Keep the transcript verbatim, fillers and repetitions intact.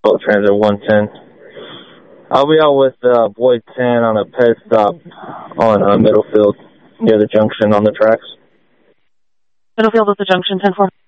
Boat Transit one ten. I'll be out with uh, Boyd ten on a ped stop on uh, Middlefield near the junction on the tracks. Middlefield at the junction, ten four.